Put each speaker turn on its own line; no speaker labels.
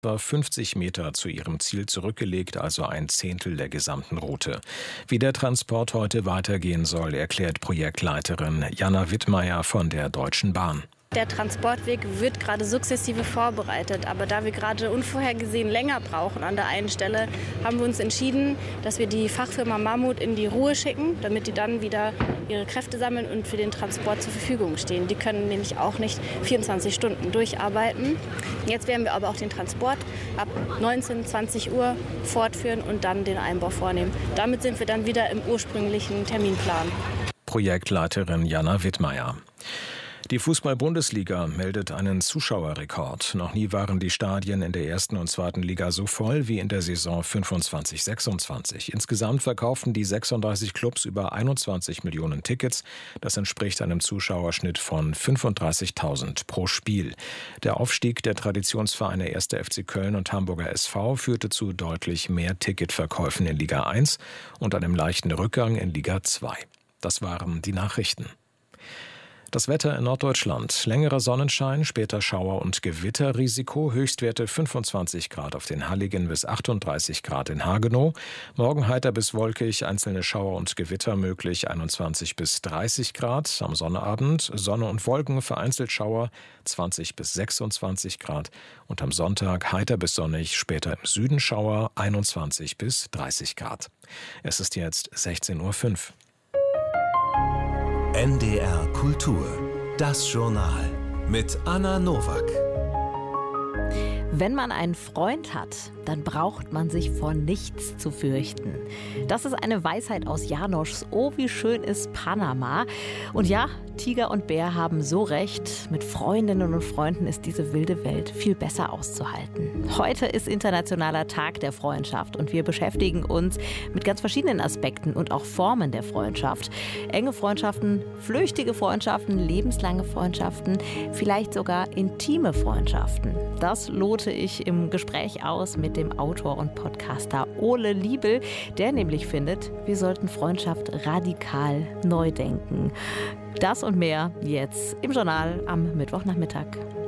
etwa 50 Meter zu ihrem Ziel zurückgelegt, also ein Zehntel der gesamten Route. Wie der Transport heute weitergehen soll, erklärt Projektleiterin Jana Wittmeier von der Deutschen Bahn.
Der Transportweg wird gerade sukzessive vorbereitet, aber da wir gerade unvorhergesehen länger brauchen an der einen Stelle, haben wir uns entschieden, dass wir die Fachfirma Mammut in die Ruhe schicken, damit die dann wieder ihre Kräfte sammeln und für den Transport zur Verfügung stehen. Die können nämlich auch nicht 24 Stunden durcharbeiten. Jetzt werden wir aber auch den Transport ab 19, 20 Uhr fortführen und dann den Einbau vornehmen. Damit sind wir dann wieder im ursprünglichen Terminplan.
Projektleiterin Jana Wittmeier. Die Fußball-Bundesliga meldet einen Zuschauerrekord. Noch nie waren die Stadien in der ersten und zweiten Liga so voll wie in der Saison 25/26. Insgesamt verkauften die 36 Clubs über 21 Millionen Tickets. Das entspricht einem Zuschauerschnitt von 35.000 pro Spiel. Der Aufstieg der Traditionsvereine 1. FC Köln und Hamburger SV führte zu deutlich mehr Ticketverkäufen in Liga 1 und einem leichten Rückgang in Liga 2. Das waren die Nachrichten. Das Wetter in Norddeutschland. Längerer Sonnenschein, später Schauer- und Gewitterrisiko. Höchstwerte 25 Grad auf den Halligen bis 38 Grad in Hagenow. Morgen heiter bis wolkig, einzelne Schauer und Gewitter möglich, 21 bis 30 Grad. Am Sonnabend Sonne und Wolken, vereinzelt Schauer, 20 bis 26 Grad. Und am Sonntag heiter bis sonnig, später im Süden Schauer, 21 bis 30 Grad. Es ist jetzt 16:05 Uhr.
NDR Kultur, das Journal mit Anna Nowak.
Wenn man einen Freund hat, dann braucht man sich vor nichts zu fürchten. Das ist eine Weisheit aus Janoschs Oh, wie schön ist Panama. Und ja, Tiger und Bär haben so recht. Mit Freundinnen und Freunden ist diese wilde Welt viel besser auszuhalten. Heute ist Internationaler Tag der Freundschaft und wir beschäftigen uns mit ganz verschiedenen Aspekten und auch Formen der Freundschaft. Enge Freundschaften, flüchtige Freundschaften, lebenslange Freundschaften, vielleicht sogar intime Freundschaften. Das lote ich im Gespräch aus mit dem Autor und Podcaster Ole Liebel, der nämlich findet, wir sollten Freundschaft radikal neu denken. Das und mehr jetzt im Journal am Mittwochnachmittag.